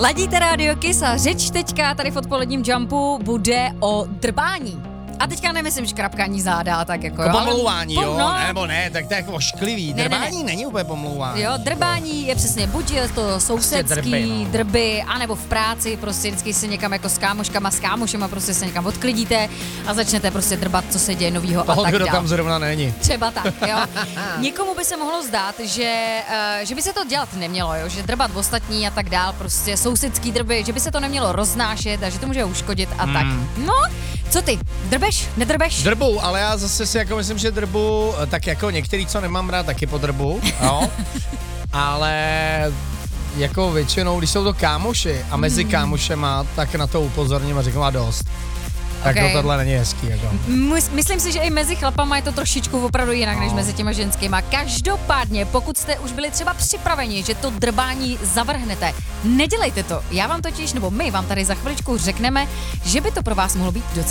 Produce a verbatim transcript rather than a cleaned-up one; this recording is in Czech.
Ladíte Rádio Kiss a řeč teďka tady v odpoledním Jumpu bude o drbání. A teďka nemyslím škrapkání záda, tak jako... Jako pomlouvání, ale, jo? No, Nebo ne, tak to je jako ošklivý. Ne, Drbání ne, ne. není úplně pomlouvání. Jo, drbání je přesně buď je to sousedský drby, no. drby, anebo v práci, prostě vždycky se někam jako s kámoškama, s kámošema prostě se někam odklidíte a začnete prostě drbat, co se děje novýho a Toho, tak kdo dál. tam zrovna není. Třeba tak, jo. Někomu by se mohlo zdát, že, uh, že by se to dělat nemělo, jo, že drbat ostatní a tak dál, prostě sousedský drby, že by se to nemělo roznášet a že to může uškodit a hmm. tak. No, co ty, drbeš, nedrbeš? Drbu, ale já zase si jako myslím, že drbu, tak jako některý, co nemám rád, taky podrbu, jo. Ale jako většinou, když jsou to kámoši a mezi kámošema, tak na to upozorním a řeknu a dost. Tak Okay. to tohle není hezký. Jako. Myslím si, že i mezi chlapama je to trošičku opravdu jinak, no. než mezi těma ženskýma. Každopádně, pokud jste už byli třeba připraveni, že to drbání zavrhnete, nedělejte to. Já vám totiž, nebo my vám tady za chviličku řekneme, že by to pro vás mohlo být docela